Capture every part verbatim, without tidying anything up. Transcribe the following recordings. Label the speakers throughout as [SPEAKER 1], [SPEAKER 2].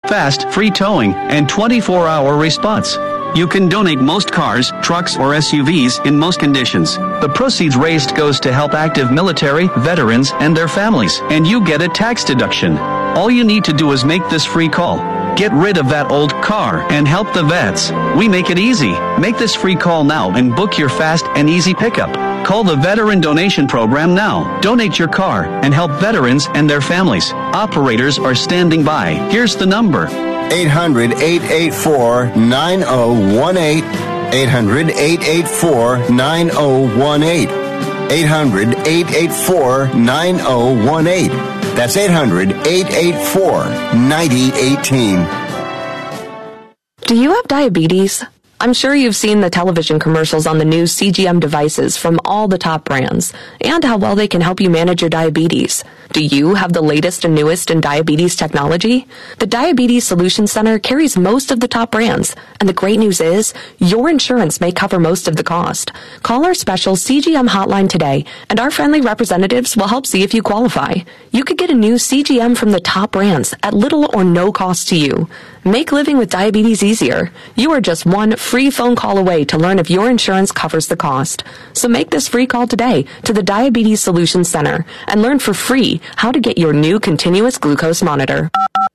[SPEAKER 1] fast, free towing, and twenty-four hour response. You can donate most cars, trucks, or S U Vs in most conditions. The proceeds raised goes to help active military, veterans, and their families, and you get a tax deduction. All you need to do is make this free call. Get rid of that old car and help the vets. We make it easy. Make this free call now and book your fast and easy pickup. Call the Veteran Donation Program now. Donate your car and help veterans and their families. Operators are standing by. Here's the number.
[SPEAKER 2] eight hundred, eight eight four, nine oh one eight. eight hundred, eight eight four, nine oh one eight. eight hundred, eight eight four, nine oh one eight. That's eight hundred, eight eight four, nine oh one eight.
[SPEAKER 3] Do you have diabetes? I'm sure you've seen the television commercials on the new C G M devices from all the top brands and how well they can help you manage your diabetes. Do you have the latest and newest in diabetes technology? The Diabetes Solutions Center carries most of the top brands, and the great news is your insurance may cover most of the cost. Call our special C G M hotline today, and our friendly representatives will help see if you qualify. You could get a new C G M from the top brands at little or no cost to you. Make living with diabetes easier. You are just one free phone call away to learn if your insurance covers the cost. So make this free call today to the Diabetes Solutions Center and learn for free how to get your new continuous glucose monitor.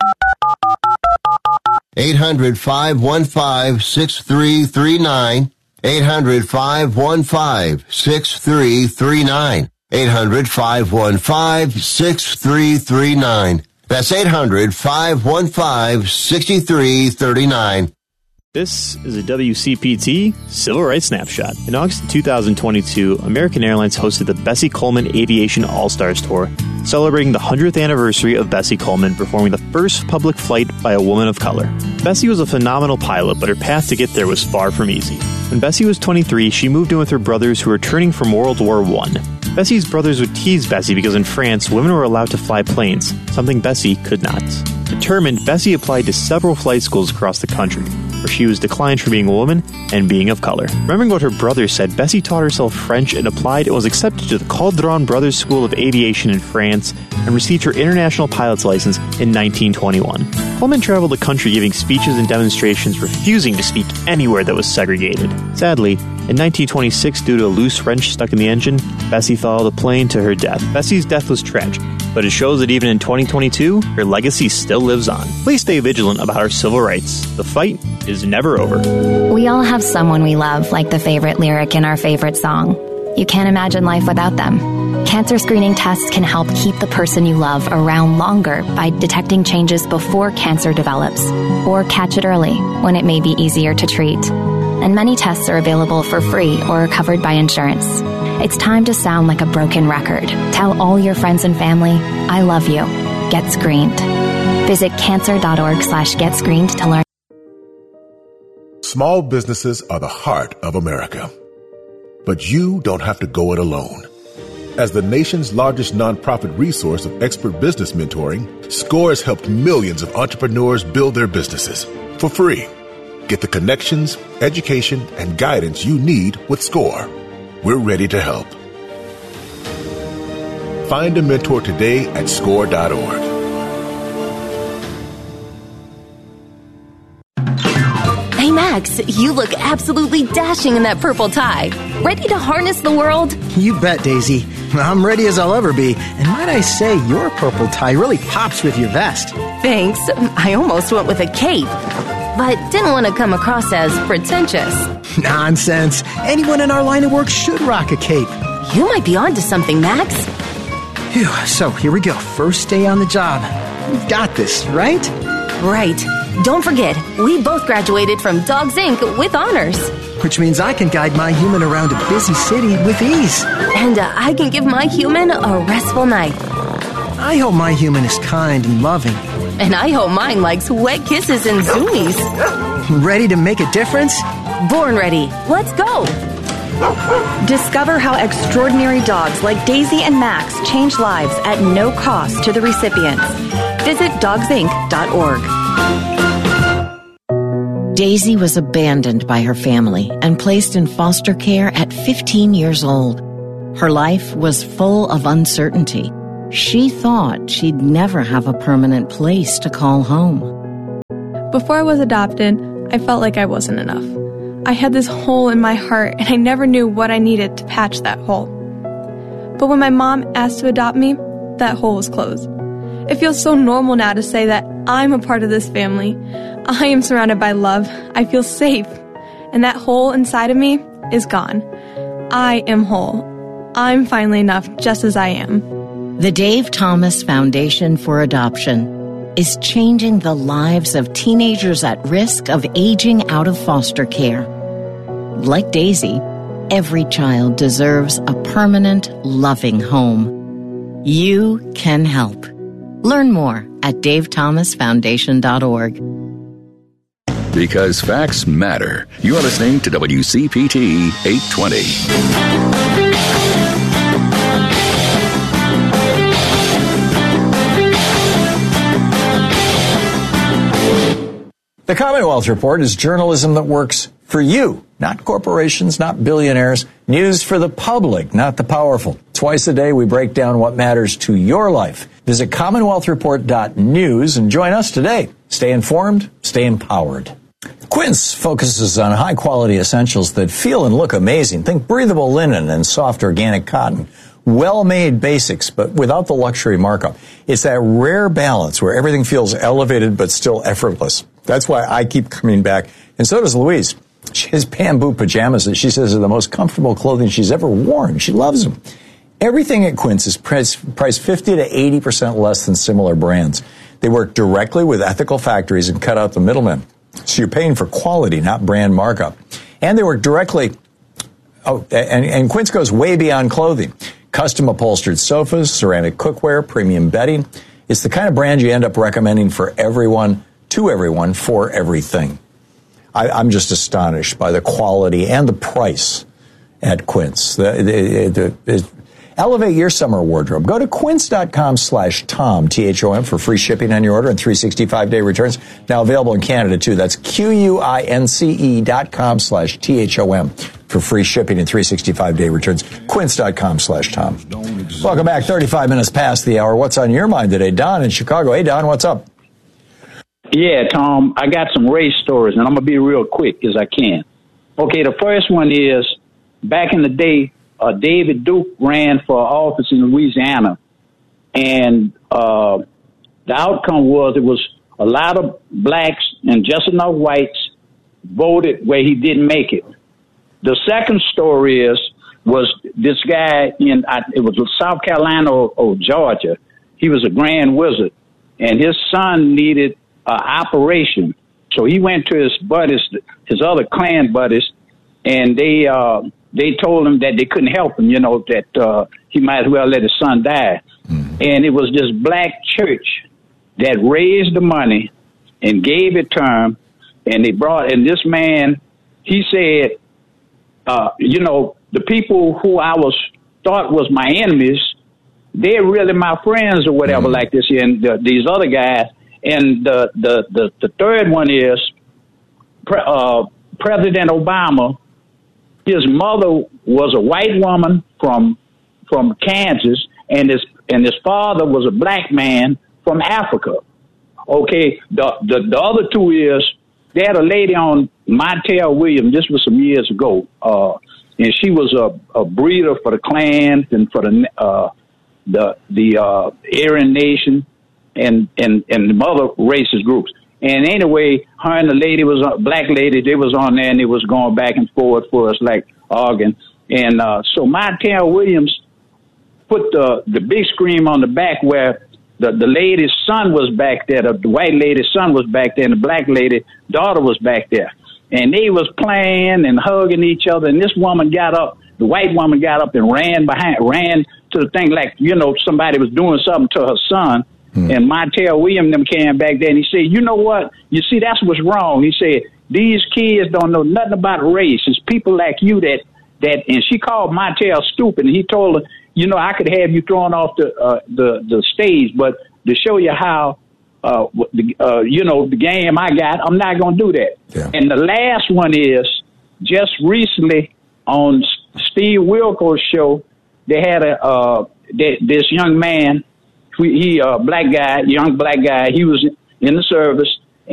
[SPEAKER 2] eight hundred, five one five, six three three nine. eight hundred, five one five, six three three nine. eight hundred, five one five, six three three nine. That's eight hundred, five one five, six three three nine.
[SPEAKER 4] This is a W C P T Civil Rights Snapshot. In August of two thousand twenty-two, American Airlines hosted the Bessie Coleman Aviation All-Stars Tour, celebrating the one hundredth anniversary of Bessie Coleman performing the first public flight by a woman of color. Bessie was a phenomenal pilot, but her path to get there was far from easy. When Bessie was twenty-three, she moved in with her brothers who were returning from World War One. Bessie's brothers would tease Bessie because in France, women were allowed to fly planes, something Bessie could not. Determined, Bessie applied to several flight schools across the country, where she was declined for being a woman and being of color. Remembering what her brothers said, Bessie taught herself French and applied and was accepted to the Caudron Brothers School of Aviation in France and received her international pilot's license in nineteen twenty-one. Coleman traveled the country giving speeches and demonstrations, refusing to speak anywhere that was segregated. Sadly, in nineteen twenty-six, due to a loose wrench stuck in the engine, Bessie followed the plane to her death. Bessie's death was tragic, but it shows that even in twenty twenty-two, her legacy still lives on. Please stay vigilant about our civil rights. The fight is never over.
[SPEAKER 5] We all have someone we love, like the favorite lyric in our favorite song. You can't imagine life without them. Cancer screening tests can help keep the person you love around longer by detecting changes before cancer develops, or catch it early when it may be easier to treat. And many tests are available for free or are covered by insurance. It's time to sound like a broken record. Tell all your friends and family, I love you. Get screened. Visit cancer.org slash get screened to learn.
[SPEAKER 6] Small businesses are the heart of America. But you don't have to go it alone. As the nation's largest nonprofit resource of expert business mentoring, SCORE has helped millions of entrepreneurs build their businesses for free. Get the connections, education, and guidance you need with SCORE. We're ready to help. Find a mentor today at score dot org.
[SPEAKER 7] Hey Max, you look absolutely dashing in that purple tie. Ready to harness the world?
[SPEAKER 8] You bet, Daisy. I'm ready as I'll ever be. And might I say, your purple tie really pops with your vest.
[SPEAKER 7] Thanks. I almost went with a cape, but didn't want to come across as pretentious.
[SPEAKER 8] Nonsense. Anyone in our line of work should rock a cape.
[SPEAKER 7] You might be onto something, Max.
[SPEAKER 8] Phew, so here we go. First day on the job. We've got this, right?
[SPEAKER 7] Right. Don't forget, we both graduated from Dogs Incorporated with honors.
[SPEAKER 8] Which means I can guide my human around a busy city with ease.
[SPEAKER 7] And uh, I can give my human a restful night.
[SPEAKER 8] I hope my human is kind and loving.
[SPEAKER 7] And I hope mine likes wet kisses and zoomies.
[SPEAKER 8] Ready to make a difference?
[SPEAKER 7] Born ready. Let's go.
[SPEAKER 9] Discover how extraordinary dogs like Daisy and Max change lives at no cost to the recipients. Visit dogs inc dot org.
[SPEAKER 10] Daisy was abandoned by her family and placed in foster care at fifteen years old. Her life was full of uncertainty. She thought she'd never have a permanent place to call home.
[SPEAKER 11] Before I was adopted, I felt like I wasn't enough. I had this hole in my heart, and I never knew what I needed to patch that hole. But when my mom asked to adopt me, that hole was closed. It feels so normal now to say that I'm a part of this family. I am surrounded by love. I feel safe. And that hole inside of me is gone. I am whole. I'm finally enough just as I am.
[SPEAKER 10] The Dave Thomas Foundation for Adoption is changing the lives of teenagers at risk of aging out of foster care. Like Daisy, every child deserves a permanent, loving home. You can help. Learn more at dave thomas foundation dot org.
[SPEAKER 12] Because facts matter. You're listening to W C P T eight twenty.
[SPEAKER 13] The Commonwealth Report is journalism that works for you, not corporations, not billionaires. News for the public, not the powerful. Twice a day, we break down what matters to your life. Visit commonwealth report dot news and join us today. Stay informed, stay empowered. Quince focuses on high-quality essentials that feel and look amazing. Think breathable linen and soft organic cotton. Well-made basics, but without the luxury markup. It's that rare balance where everything feels elevated but still effortless. That's why I keep coming back, and so does Louise. She has bamboo pajamas that she says are the most comfortable clothing she's ever worn. She loves them. Everything at Quince is priced, priced fifty to eighty percent less than similar brands. They work directly with ethical factories and cut out the middlemen. So you're paying for quality, not brand markup. And they work directly, oh, and, and Quince goes way beyond clothing. Custom upholstered sofas, ceramic cookware, premium bedding. It's the kind of brand you end up recommending for everyone, to everyone, for everything. I, I'm just astonished by the quality and the price at Quince. The, the, the, the, elevate your summer wardrobe. Go to quince.com slash Tom, T H O M, for free shipping on your order and three hundred sixty-five day returns. Now available in Canada, too. That's Q-U-I-N-C-E dot com slash T H O M for free shipping and three hundred sixty-five day returns. Quince.com slash Tom. Welcome back. thirty-five minutes past the hour. What's on your mind today? Don in Chicago. Hey, Don, what's up?
[SPEAKER 14] Yeah, Tom, I got some race stories, and I'm going to be real quick as I can. Okay, the first one is, back in the day, uh, David Duke ran for office in Louisiana, and uh, the outcome was it was a lot of blacks and just enough whites voted where he didn't make it. The second story is, was this guy in, I, it was South Carolina or, or Georgia. He was a grand wizard, and his son needed Uh, operation. So he went to his buddies, his other clan buddies, and they uh, they told him that they couldn't help him, you know, that uh, he might as well let his son die. Mm-hmm. And it was this black church that raised the money and gave it to him, and they brought, and this man, he said, uh, you know, the people who I was thought was my enemies, they're really my friends or whatever, mm-hmm. like this, and the, these other guys. And the, the, the, the third one is pre- uh, President Obama. His mother was a white woman from from Kansas, and his and his father was a black man from Africa. Okay, the the, the other two is they had a lady on Montel Williams. This was some years ago, uh, and she was a, a breeder for the clans and for the uh, the the uh, Aryan Nation. And, and, and the other racist groups. And anyway, her and the lady was a black lady, they was on there and they was going back and forth for us like arguing. And uh, so Montel Williams put the, the big screen on the back where the, the lady's son was back there, the, the white lady's son was back there, and the black lady's daughter was back there. And they was playing and hugging each other, and this woman got up, the white woman got up and ran behind, ran to the thing like, you know, somebody was doing something to her son. Hmm. And Montel Williams them came back there and he said, you know what? You see, that's what's wrong. He said, these kids don't know nothing about race. It's people like you that, that, and she called Montel stupid. And he told her, you know, I could have you thrown off the, uh, the, the stage, but to show you how, uh, the, uh, you know, the game I got, I'm not going to do that. Yeah. And the last one is just recently on Steve Wilko's show, they had a, uh, they, this young man, He, uh, black guy, young black guy, he was in the service, and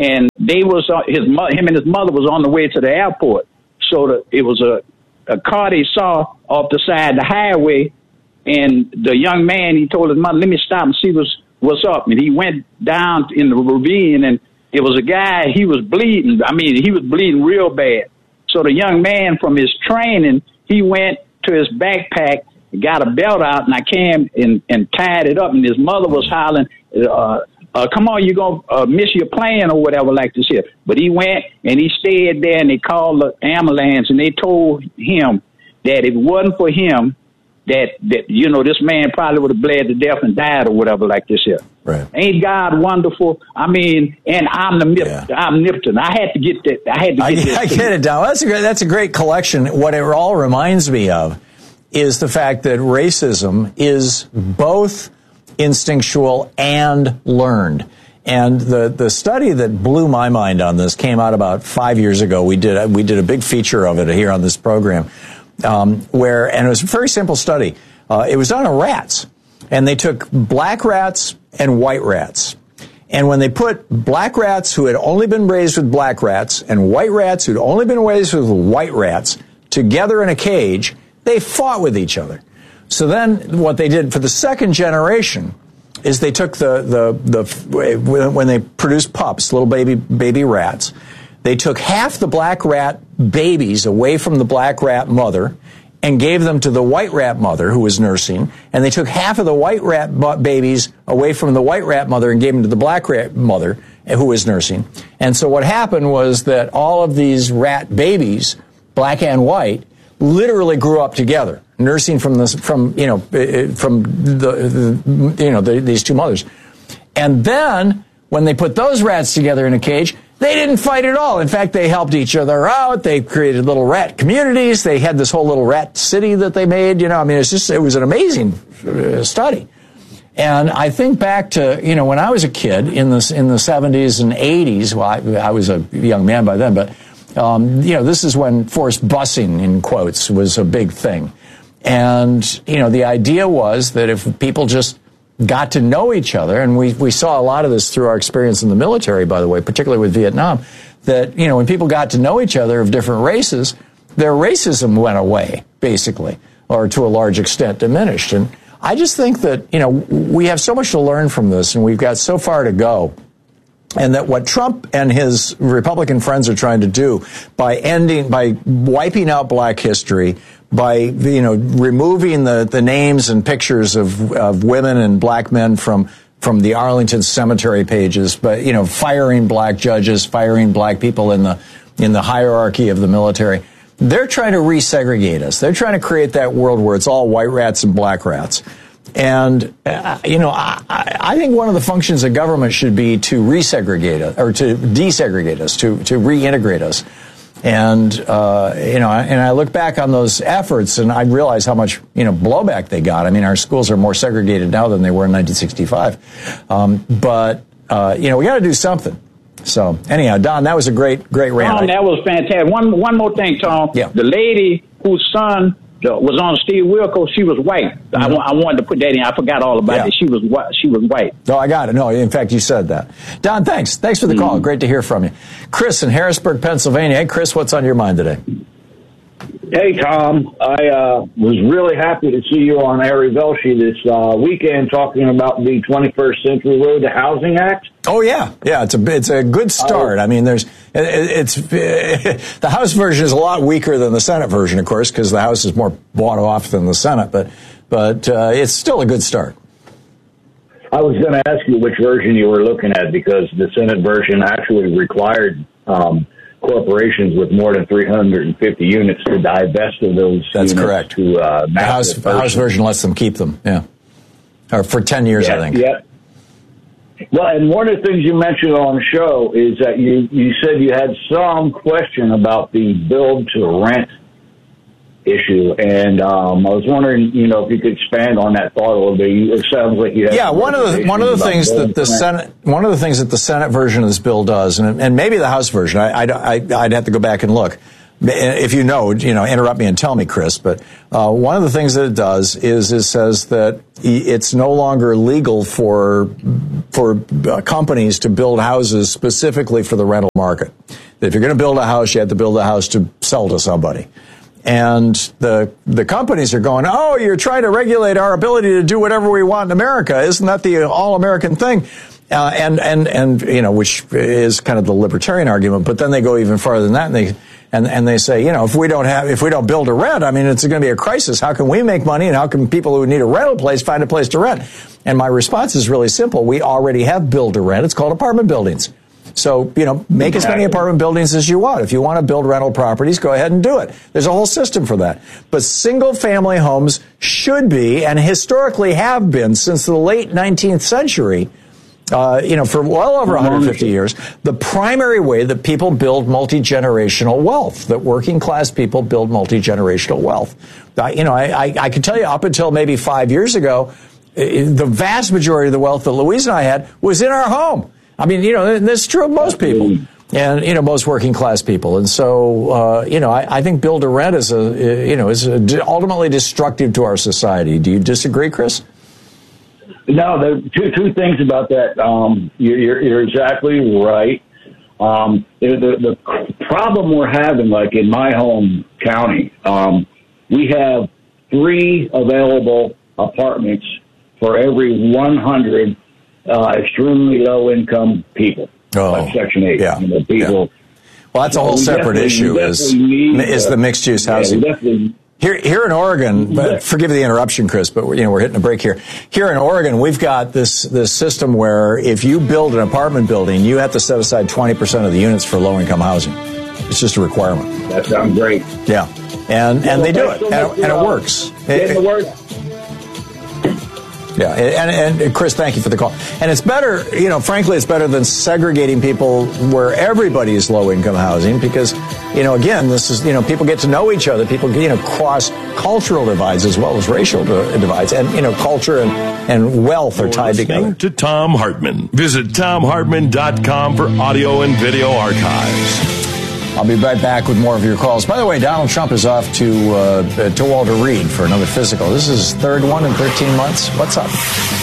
[SPEAKER 14] they was uh, his mo- him and his mother was on the way to the airport. So the, it was a, a car they saw off the side of the highway, and the young man, he told his mother, "Let me stop and see what's what's up." And he went down in the ravine, and it was a guy. He was bleeding. I mean, he was bleeding real bad. So the young man, from his training, he went to his backpack, got a belt out, and I came and, and tied it up. And his mother was hollering, uh, uh, come on, you're going to uh, miss your plane or whatever like this here. But he went and he stayed there, and they called the ambulance, and they told him that if it wasn't for him, that, that you know, this man probably would have bled to death and died or whatever like this here.
[SPEAKER 13] Right.
[SPEAKER 14] Ain't God wonderful? I mean, and omnipotent. Yeah. Omnipotent. I had to get that. I had to get
[SPEAKER 13] I,
[SPEAKER 14] this.
[SPEAKER 13] I get it, Don. That's a great, that's a great collection. What it all reminds me of is the fact that racism is both instinctual and learned. And the, the study that blew my mind on this came out about five years ago. We did a, we did a big feature of it here on this program, um, where and it was a very simple study. Uh, it was done on rats, and they took black rats and white rats. And when they put black rats who had only been raised with black rats and white rats who'd only been raised with white rats together in a cage, they fought with each other. So then what they did for the second generation is they took the, the, the when they produced pups, little baby, baby rats, they took half the black rat babies away from the black rat mother and gave them to the white rat mother who was nursing, and they took half of the white rat babies away from the white rat mother and gave them to the black rat mother who was nursing. And so what happened was that all of these rat babies, black and white, literally grew up together, nursing from the from you know from the, the you know the, these two mothers. And then when they put those rats together in a cage, they didn't fight at all. In fact, they helped each other out. They created little rat communities. They had this whole little rat city that they made. You know, I mean, it's just it was an amazing uh, study. And I think back to, you know, when I was a kid in the in the seventies and eighties. Well, I, I was a young man by then, but um, you know, this is when forced busing in quotes was a big thing. And you know, the idea was that if people just got to know each other, and we, we saw a lot of this through our experience in the military, by the way, particularly with Vietnam, that, you know, when people got to know each other of different races, their racism went away, basically, or to a large extent diminished. And I just think that, you know, we have so much to learn from this, and we've got so far to go. And that what Trump and his Republican friends are trying to do by ending, by wiping out black history, by, you know, removing the, the names and pictures of, of women and black men from, from the Arlington cemetery pages, but, you know, firing black judges, firing black people in the, in the hierarchy of the military. They're trying to resegregate us. They're trying to create that world where it's all white rats and black rats. And, uh, you know, I, I think one of the functions of government should be to resegregate us, or to desegregate us, to, to reintegrate us. And, uh, you know, and I look back on those efforts and I realize how much, you know, blowback they got. I mean, our schools are more segregated now than they were in nineteen sixty-five. Um, but, uh, you know, we got to do something. So, anyhow, Don, that was a great, great rant.
[SPEAKER 14] Tom, that was fantastic. One, one more thing, Tom.
[SPEAKER 13] Yeah.
[SPEAKER 14] The lady whose son was on Steve Wilkos, she was white. Mm-hmm. I, I wanted to put that in. I forgot all about yeah. it. She was white. She was white.
[SPEAKER 13] No, I got it. No, in fact, you said that. Don, thanks. Thanks for the mm-hmm. call. Great to hear from you. Chris in Harrisburg, Pennsylvania. Hey, Chris, what's on your mind today?
[SPEAKER 15] Hey, Tom. I uh, was really happy to see you on Ari Velshi this uh, weekend talking about the twenty-first Century Road to Housing Act.
[SPEAKER 13] Oh, yeah. Yeah, it's a, it's a good start. I mean, there's it's the House version is a lot weaker than the Senate version, of course, because the House is more bought off than the Senate, but but uh, it's still a good start.
[SPEAKER 15] I was going to ask you which version you were looking at, because the Senate version actually required um, corporations with more than three hundred fifty units to divest of those.
[SPEAKER 13] That's
[SPEAKER 15] units
[SPEAKER 13] correct.
[SPEAKER 15] To, uh,
[SPEAKER 13] the House, the House version lets them keep them, yeah, or for ten years,
[SPEAKER 15] yeah,
[SPEAKER 13] I think.
[SPEAKER 15] Yeah. Well, and one of the things you mentioned on the show is that you, you said you had some question about the build-to-rent issue, and um, I was wondering, you know, if you could expand on that thought a little bit. It sounds like you have
[SPEAKER 13] yeah. One of the one of the things that the Senate one of the things that the Senate version of this bill does, and, and maybe the House version, I, I, I I'd have to go back and look, if you know, you know, interrupt me and tell me, Chris, but uh, one of the things that it does is it says that it's no longer legal for for uh, companies to build houses specifically for the rental market. If you're going to build a house, you have to build a house to sell to somebody. And the the companies are going, oh, you're trying to regulate our ability to do whatever we want in America. Isn't that the all-American thing? Uh, and, and, and, you know, which is kind of the libertarian argument. But then they go even farther than that, and they and, and they say, you know, if we don't have, if we don't build a rent, I mean, it's going to be a crisis. How can we make money, and how can people who need a rental place find a place to rent? And my response is really simple. We already have build to rent. It's called apartment buildings. So, you know, make as many apartment buildings as you want. If you want to build rental properties, go ahead and do it. There's a whole system for that. But single-family homes should be, and historically have been since the late nineteenth century, uh, you know, for well over one hundred fifty years, the primary way that people build multi-generational wealth, that working-class people build multi-generational wealth. I, you know, I, I, I can tell you up until maybe five years ago, the vast majority of the wealth that Louise and I had was in our home. I mean, you know, that's true of most people, and you know, most working class people. And so, uh, you know, I, I think build to rent is a, you know, is a, ultimately destructive to our society. Do you disagree, Chris?
[SPEAKER 15] No, there are two two things about that. Um, you're, you're exactly right. Um, the, the the problem we're having, like in my home county, um, we have three available apartments for every one hundred. Uh, extremely low-income people,
[SPEAKER 13] oh,
[SPEAKER 15] like Section eight.
[SPEAKER 13] Yeah,
[SPEAKER 15] you know, people.
[SPEAKER 13] Yeah. Well, that's a whole
[SPEAKER 15] we
[SPEAKER 13] separate issue. Is
[SPEAKER 15] need,
[SPEAKER 13] is the mixed-use housing?
[SPEAKER 15] Yeah,
[SPEAKER 13] here, here in Oregon, but forgive the interruption, Chris, but you know we're hitting a break here. Here in Oregon, we've got this this system where if you build an apartment building, you have to set aside twenty percent of the units for low-income housing. It's just a requirement.
[SPEAKER 15] That sounds great.
[SPEAKER 13] Yeah, and and they do it, and, and it works.
[SPEAKER 15] Getting the word.
[SPEAKER 13] Yeah, and, and Chris, thank you for the call. And it's better, you know, frankly, it's better than segregating people where everybody is low-income housing because, you know, again, this is, you know, people get to know each other. People, you know, cross cultural divides as well as racial divides. And, you know, culture and, and wealth are tied together.
[SPEAKER 16] To Thom Hartmann. Visit Thom Hartmann dot com for audio and video archives.
[SPEAKER 13] I'll be right back with more of your calls. By the way, Donald Trump is off to uh, to Walter Reed for another physical. This is his third one in thirteen months. What's up?